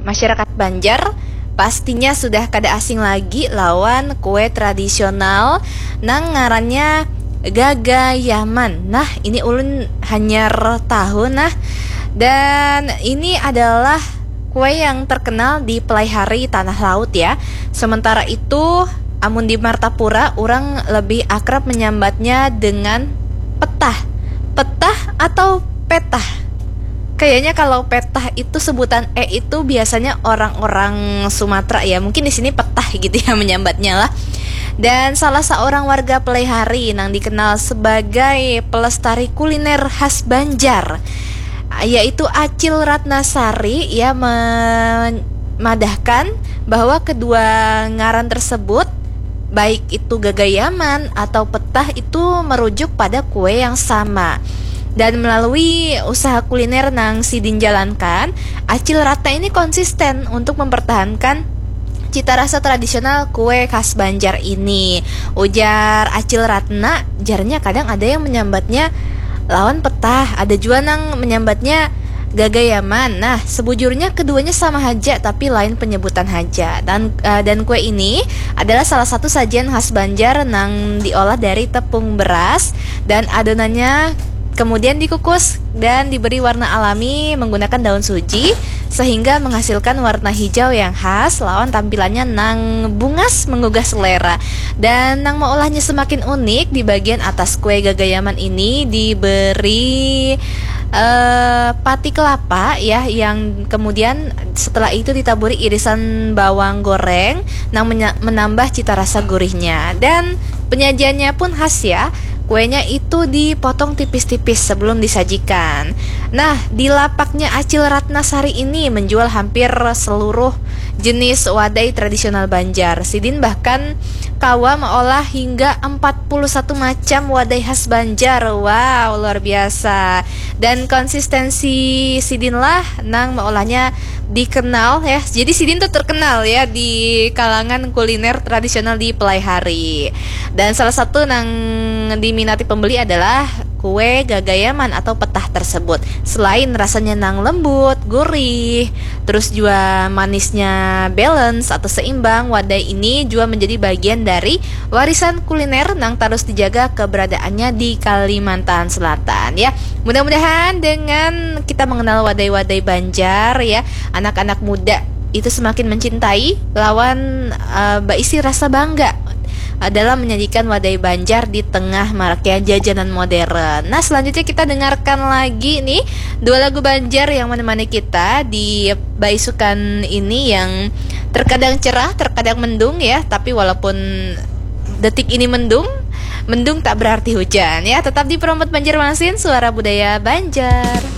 Masyarakat Banjar pastinya sudah kada asing lagi lawan kue tradisional nang ngarannya gagayaman. Nah, ini ulun hanyar tahu nah. Dan ini adalah kue yang terkenal di Pelaihari Tanah Laut ya. Sementara itu, amun di Martapura orang lebih akrab menyambatnya dengan petah. Petah atau petah? Kayaknya kalau petah itu sebutan itu biasanya orang-orang Sumatera ya. Mungkin di sini petah gitu ya menyambatnya lah. Dan salah seorang warga Pelaihari yang dikenal sebagai pelestari kuliner khas Banjar, yaitu Acil Ratnasari ya, memadahkan bahwa kedua ngaran tersebut, baik itu gagayaman atau petah, itu merujuk pada kue yang sama. Dan melalui usaha kuliner nang Sidin jalankan, Acil Ratna ini konsisten untuk mempertahankan cita rasa tradisional kue khas Banjar ini. Ujar Acil Ratna, jarnya kadang ada yang menyambatnya lawan petah, ada juga nang menyambatnya gagayaman. Nah, sebujurnya keduanya sama aja tapi lain penyebutan aja. Dan kue ini adalah salah satu sajian khas Banjar nang diolah dari tepung beras dan adonannya kemudian dikukus dan diberi warna alami menggunakan daun suji sehingga menghasilkan warna hijau yang khas lawan tampilannya nang bungas menggugah selera. Dan nang mengolahnya semakin unik, di bagian atas kue gagayaman ini diberi pati kelapa ya, yang kemudian setelah itu ditaburi irisan bawang goreng nang menambah cita rasa gurihnya. Dan penyajiannya pun khas ya. Kuenya itu dipotong tipis-tipis sebelum disajikan. Nah, di lapaknya Acil Ratnasari ini menjual hampir seluruh jenis wadai tradisional Banjar. Sidin bahkan kawa mengolah hingga 41 macam wadai khas Banjar. Wow, luar biasa. Dan konsistensi Sidin lah nang mengolahnya dikenal ya. Jadi Sidin tuh terkenal ya di kalangan kuliner tradisional di Pelaihari. Dan salah satu nang diminati pembeli adalah kue gagayaman atau petah tersebut. Selain rasanya nang lembut, gurih, terus juga manisnya balance atau seimbang, wadai ini juga menjadi bagian dari warisan kuliner nang terus dijaga keberadaannya di Kalimantan Selatan ya. Mudah-mudahan dengan kita mengenal wadai-wadai Banjar ya, anak-anak muda itu semakin mencintai lawan berisi rasa bangga dalam menyajikan wadai Banjar di tengah maraknya jajanan modern. Nah, selanjutnya kita dengarkan lagi nih dua lagu Banjar yang menemani kita di Baisukan ini, yang terkadang cerah, terkadang mendung ya. Tapi walaupun detik ini mendung tak berarti hujan ya. Tetap di Promot Banjarmasin, suara budaya Banjar.